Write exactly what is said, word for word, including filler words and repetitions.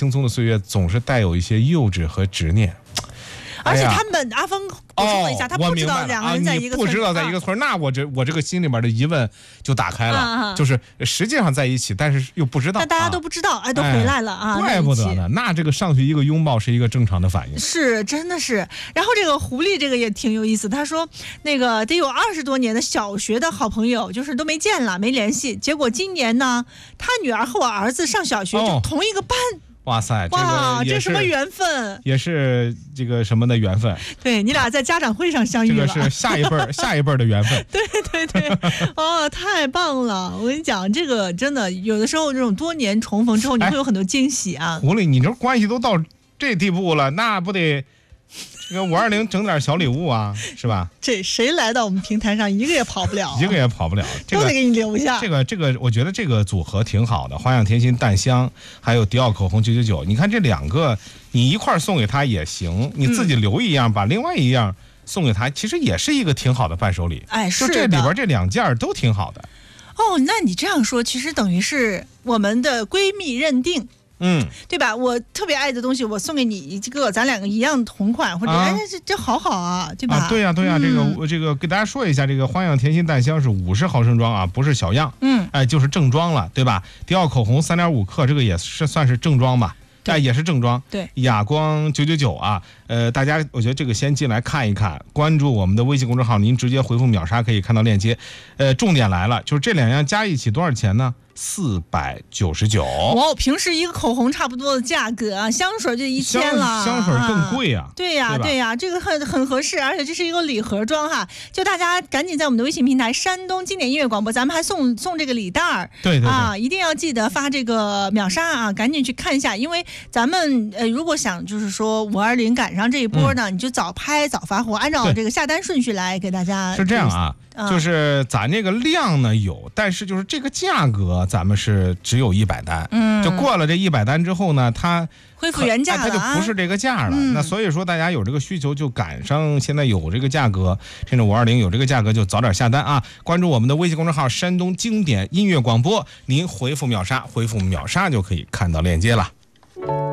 轻松的岁月总是带有一些幼稚和执念。 而且他们、哎、阿峰补充了一下， 哦、 他不知道两个人在一个村、 啊、不知道在一个村、啊、那我这我这个心里边的疑问就打开了、啊、就是实际上在一起，但是又不知道， 但大家都不知道，哎，都回来了啊， 怪不得呢。那这个上去一个拥抱是一个正常的反应， 是真的是。然后这个狐狸这个也挺有意思，他说那个得有二十多年的小学的好朋友，就是都没见了，没联系。结果今年呢，他女儿和我儿子上小学，就同一个班。哦， 哇塞，这哇， 个这什么缘分？ 也是这个什么的缘分？ 对，你俩在家长会上相遇了， 这个是下一辈儿下一辈儿的缘分。 对对对，哦，太棒了！我跟你讲，这个真的有的时候这种多年重逢之后，你会有很多惊喜啊。 狐狸，你这关系都到这地步了，那不得这个五二零整点小礼物啊，是吧？ 这谁来到我们平台上，一个也跑不了、啊， 一个也跑不了，这个、 都得给你留下。 这个这个，我觉得这个组合挺好的，花样甜心淡香，还有迪奥口红九九九，你看这两个，你一块送给他也行，你自己留一样，嗯、把另外一样送给他，其实也是一个挺好的伴手礼。 哎，是的，就这里边这两件都挺好的。 哦，那你这样说，其实等于是我们的闺蜜认定。 嗯， 对吧？我特别爱的东西，我送给你一个，咱两个一样同款，或者、啊、哎，这这好好啊，对吧？ 啊、对呀、啊、对呀、啊嗯，这个这个给大家说一下，这个花样甜心淡香是五十毫升装啊，不是小样， 嗯， 哎，就是正装了，对吧？迪奥口红三点五克，这个也是算是正装吧。哎，也是正装， 对， 哑光九九九啊，呃，大家我觉得这个先进来看一看，关注我们的微信公众号，您直接回复秒杀可以看到链接。呃，重点来了，就是这两样加一起多少钱呢？四百九十九。 哇，平时一个口红差不多的价格啊，香水就一千了， 香水更贵啊。 啊对呀、啊，对呀、啊，这个很很合适，而且这是一个礼盒装哈，就大家赶紧在我们的微信平台山东经典音乐广播，咱们还送送这个礼袋儿， 对对对啊，一定要记得发这个秒杀啊，赶紧去看一下，因为咱们呃如果想就是说五二零赶上这一波呢、嗯，你就早拍早发货，按照这个下单顺序来给大家。 是这样啊。就是咱这个量呢有，但是就是这个价格咱们是只有一百单，嗯，就过了这一百单之后呢，它恢复原价了、啊， 它就不是这个价了、嗯。那所以说大家有这个需求就赶上现在有这个价格，甚至五二零有这个价格就早点下单啊！关注我们的微信公众号山东经典音乐广播，您回复秒杀，回复秒杀就可以看到链接了。